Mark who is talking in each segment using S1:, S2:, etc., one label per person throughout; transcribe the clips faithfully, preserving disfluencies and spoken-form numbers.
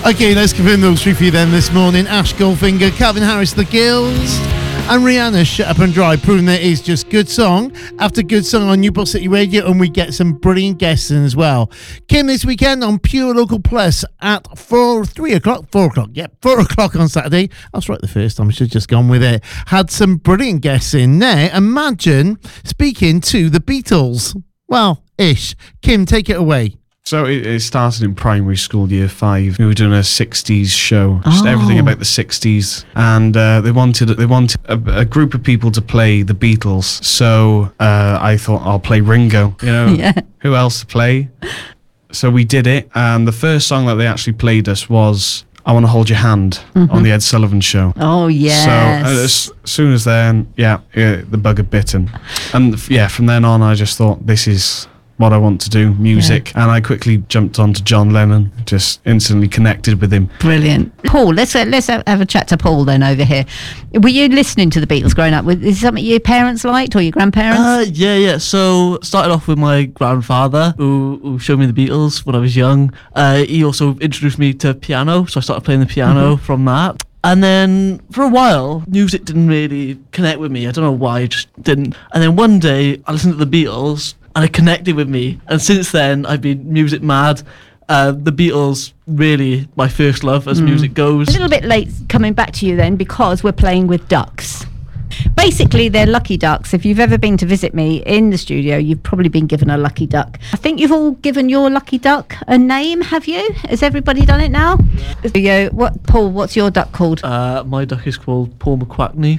S1: Okay, let's confirm those three for you then this morning. Ash Goldfinger, Calvin Harris, The Gills, and Rihanna, Shut Up and Drive, proving that it is just good song after good song on Newport City Radio, and we get some brilliant guests in as well. Kim this weekend on Pure Local Plus at four, three o'clock, four o'clock, yep, four o'clock on Saturday. That's right, the first time, I should have just gone with it. Had some brilliant guests in there. Imagine speaking to the Beatles. Well, ish. Kim, take it away.
S2: So it, it started in primary school, year five. We were doing a sixties show, just
S1: Oh.
S2: everything about the sixties, and uh, they wanted they wanted a, a group of people to play the Beatles. So uh, I thought I'll play Ringo. You know,
S3: Yeah.
S2: who else to play? So we did it, and the first song that they actually played us was "I Want to Hold Your Hand" on the Ed Sullivan Show.
S3: Oh, yes.
S2: So uh, as soon as then, yeah, yeah, the bug had bitten, and f- yeah, from then on, I just thought this is what I want to do, music, and I quickly jumped on to John Lennon, just instantly connected with him.
S3: Brilliant. Paul, let's uh, let's have have a chat to Paul then over here. Were you listening to the Beatles growing up? Was- Is it something your parents liked or your grandparents?
S4: Uh, yeah, yeah. So started off with my grandfather, who, who showed me the Beatles when I was young. Uh, he also introduced me to piano, so I started playing the piano from that. And then for a while, music didn't really connect with me. I don't know why, it just didn't. And then one day, I listened to the Beatles, and it connected with me. And since then, I've been music mad. Uh, the Beatles, really my first love as music goes.
S3: A little bit late coming back to you then, because we're playing with ducks. Basically, they're lucky ducks. If you've ever been to visit me in the studio, you've probably been given a lucky duck. I think you've all given your lucky duck a name, have you? Has everybody done it now? Yeah. What, Paul, what's your duck called?
S4: Uh, my duck is called Paul McQuackney.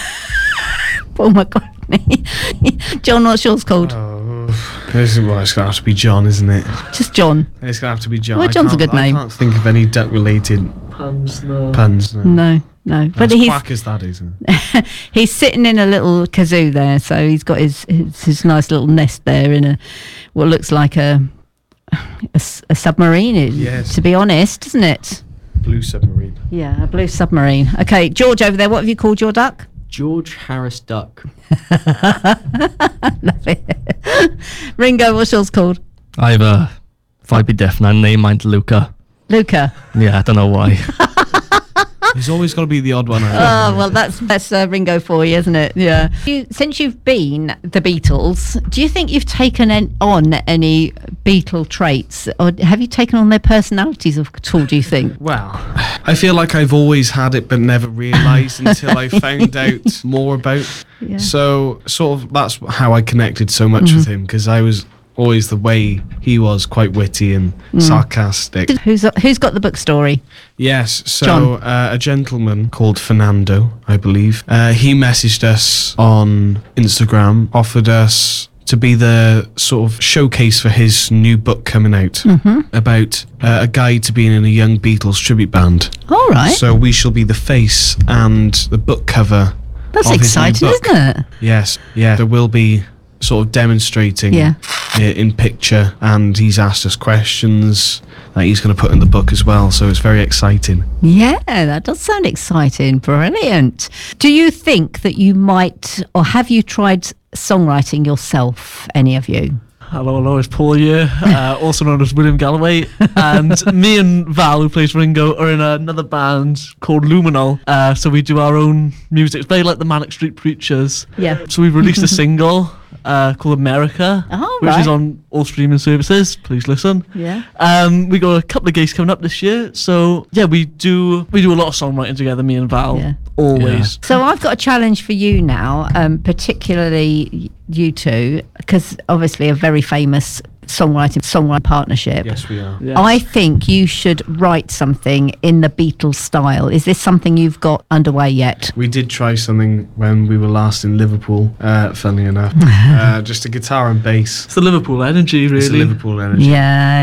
S3: Paul McCartney. John, what's yours called?
S2: Oh, this is, well, it's going to have to be John, isn't it?
S3: Just John.
S2: It's going to have to be John.
S3: Well,
S2: I
S3: John's a
S2: can't-
S3: good name.
S2: I can't think of any duck-related
S4: Puns, no.
S2: puns. No.
S3: No, no. But
S2: As
S3: he's
S2: quack as that, isn't it?
S3: he's sitting in a little kazoo there, so he's got his, his his nice little nest there in a what looks like a a, s- a submarine. it-
S2: Yes.
S3: To be honest, isn't it?
S2: Blue submarine.
S3: Yeah, a blue submarine. Okay, George over there. What have you called your duck?
S5: George Harris Duck.
S3: Love it. Ringo, what's yours called?
S6: I have a, if I'd be deaf now, name mine's Luca.
S3: Luca.
S6: Yeah, I don't know why.
S2: There's always got to be the odd one.
S3: Oh, well, that's that's uh, Ringo for you, isn't it? Yeah. You, since you've been the Beatles, do you think you've taken an, on any Beatle traits, or have you taken on their personalities at all, do you think?
S2: Well, I feel like I've always had it, but never realised until I found out more about.
S3: Yeah.
S2: So, sort of, that's how I connected so much with him, because I was always the way he was, quite witty and sarcastic.
S3: Who's who's got the book story?
S2: Yes, so
S3: John.
S2: uh, a gentleman called Fernando, I believe, uh, he messaged us on Instagram, offered us to be the sort of showcase for his new book coming out about uh, a guide to being in a young Beatles tribute band.
S3: All right.
S2: So we shall be the face and the book cover.
S3: That's
S2: of his new
S3: exciting,
S2: book.
S3: isn't it?
S2: Yes, yeah. There will be sort of demonstrating
S3: Yeah.
S2: i- in picture, and he's asked us questions that he's going to put in the book as well, so it's very exciting.
S3: Yeah, that does sound exciting. Brilliant. Do you think that you might, or have you tried songwriting yourself, any of you?
S4: Hello, hello, it's Paul here, uh, also known as William Galloway, and me and Val, who plays Ringo, are in another band called Luminol, uh, so we do our own music. It's very like the Manic Street Preachers.
S3: Yeah.
S4: So we've released a single uh, called America,
S3: Oh,
S4: which
S3: right.
S4: is on all streaming services. Please listen.
S3: Yeah.
S4: Um, we got a couple of gigs coming up this year, so yeah, we do we do a lot of songwriting together, me and Val,
S3: Yeah.
S4: always.
S3: So I've got a challenge for you now, um, particularly y- you two, because obviously a very famous songwriting songwriting partnership.
S2: Yes, we are.
S4: Yes.
S3: I think you should write something in the Beatles style. Is this something you've got underway yet?
S2: We did try something when we were last in Liverpool, uh, funnily enough. uh, just a guitar and bass.
S4: It's the Liverpool energy, really.
S2: It's a Liverpool energy.
S3: Yeah.